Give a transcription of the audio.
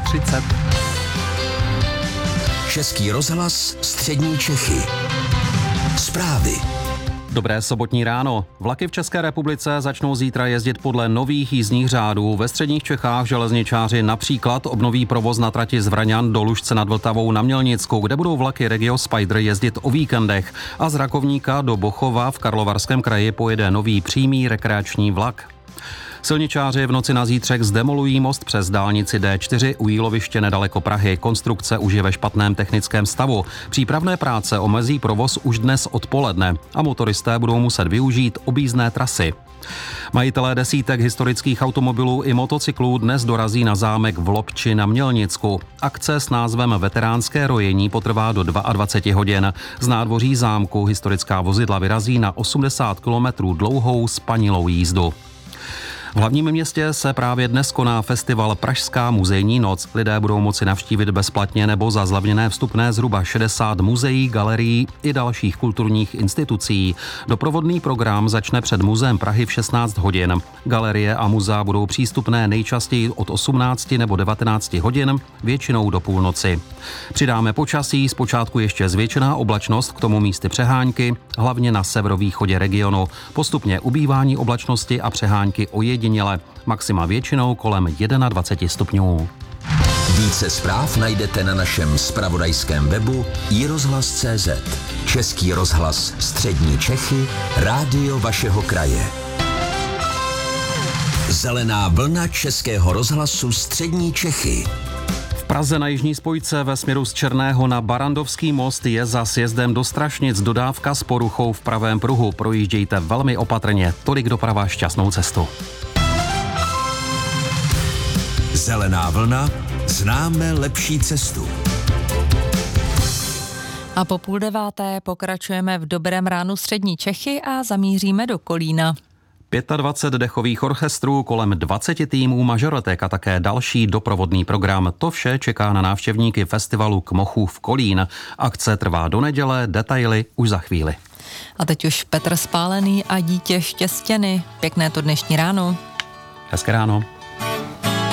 7:30. Český rozhlas Střední Čechy. Zprávy. Dobré sobotní ráno. Vlaky v České republice začnou zítra jezdit podle nových jízdních řádů. Ve středních Čechách železničáři například obnoví provoz na trati z Vraňan do Lužce nad Vltavou na Mělnicku, kde budou vlaky Regio Spider jezdit o víkendech, a z Rakovníka do Bochova v Karlovarském kraji pojede nový přímý rekreační vlak. Silničáři v noci na zítřek zdemolují most přes dálnici D4 u Jíloviště nedaleko Prahy. Konstrukce už je ve špatném technickém stavu. Přípravné práce omezí provoz už dnes odpoledne a motoristé budou muset využít objízdné trasy. Majitelé desítek historických automobilů i motocyklů dnes dorazí na zámek v Lobči na Mělnicku. Akce s názvem Veteránské rojení potrvá do 22 hodin. Z nádvoří zámku historická vozidla vyrazí na 80 kilometrů dlouhou spanilou jízdu. V hlavním městě se právě dnes koná festival Pražská muzejní noc. Lidé budou moci navštívit bezplatně nebo za zlevněné vstupné zhruba 60 muzeí, galerií i dalších kulturních institucí. Doprovodný program začne před Muzeem Prahy v 16 hodin. Galerie a muzea budou přístupné nejčastěji od 18 nebo 19 hodin, většinou do půlnoci. Přidáme počasí, zpočátku ještě zvětšená oblačnost, k tomu místy přehánky, hlavně na severovýchodě regionu. Postupně ubývání oblačnosti a přehánky ojediněle, maxima většinou kolem 21 stupňů. Více zpráv najdete na našem zpravodajském webu iRozhlas.cz. Český rozhlas Střední Čechy, rádio vašeho kraje. Zelená vlna Českého rozhlasu Střední Čechy. V Praze na jižní spojce ve směru z Černého na Barandovský most je za sjezdem do Strašnic dodávka s poruchou v pravém pruhu. Projíždějte velmi opatrně. Tolik doprava, šťastnou cestu. Zelená vlna, známe lepší cestu. A po 8:30 pokračujeme v Dobrém ránu Střední Čechy a zamíříme do Kolína. 25 dechových orchestrů, kolem 20 týmů mažoretek a také další doprovodný program. To vše čeká na návštěvníky festivalu Kmochův Kolín. Akce trvá do neděle, detaily už za chvíli. A teď už Petr Spálený a Dítě Štěstěny. Pěkné to dnešní ráno. Hezké ráno.